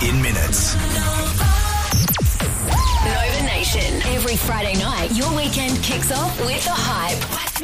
in minutes. Nova Nation. Every Friday night, your weekend kicks off with the hype.